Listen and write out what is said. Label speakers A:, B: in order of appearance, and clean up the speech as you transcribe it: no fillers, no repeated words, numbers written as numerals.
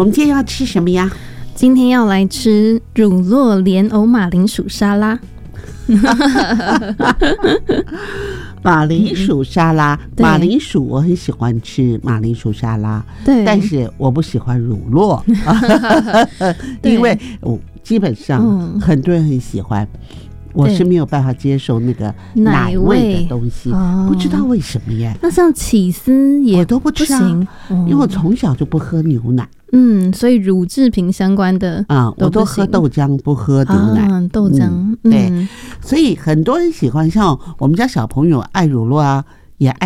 A: 我们今天要吃什么呀？
B: 今天要来吃乳酪莲藕马铃薯沙拉。
A: 马铃薯沙拉，马铃薯我很喜欢吃马铃薯沙拉，
B: 对，
A: 但是我不喜欢乳酪，因为基本上很多人很喜欢。我是没有办法接受那个奶味的东西，不知道为什么耶。
B: 那像起司也
A: 我都不吃啊，因为我从小就不喝牛奶。
B: 所以乳制品相关的
A: 我都喝豆浆，不喝牛奶。
B: 豆浆，
A: 对，所以很多人喜欢，像我们家小朋友爱乳酪啊，